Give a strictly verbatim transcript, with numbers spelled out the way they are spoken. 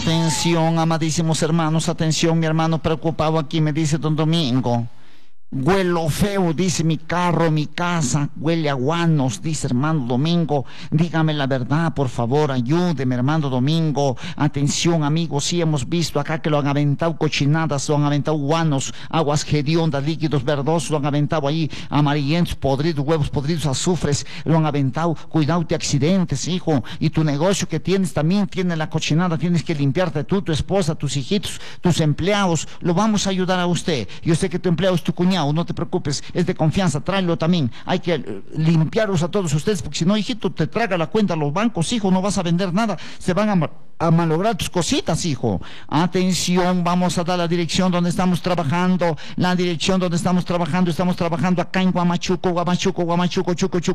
Atención, amadísimos hermanos, atención, mi hermano preocupado aquí me dice don Domingo. Huelo feo, dice mi carro, mi casa, huele a guanos, dice hermano Domingo. Dígame la verdad, por favor, ayúdeme, hermano Domingo. Atención, amigos, sí hemos visto acá que lo han aventado cochinadas, lo han aventado guanos, aguas hediondas, líquidos verdosos, lo han aventado ahí, amarillentos, podridos, huevos podridos, azufres, lo han aventado. Cuidado de accidentes, hijo. Y tu negocio que tienes también tiene la cochinada, tienes que limpiarte tú, tu esposa, tus hijitos, tus empleados. Lo vamos a ayudar a usted. Yo sé que tu empleado es tu cuñado. No te preocupes, es de confianza, tráelo también. Hay que eh, limpiarlos a todos ustedes, porque si no, hijito, te traga la cuenta a los bancos, hijo, no vas a vender nada, se van a, ma a malograr tus cositas, hijo. Atención, vamos a dar la dirección donde estamos trabajando, la dirección donde estamos trabajando, estamos trabajando acá en Guamachuco, Guamachuco, Guamachuco, Chuco, Chuco.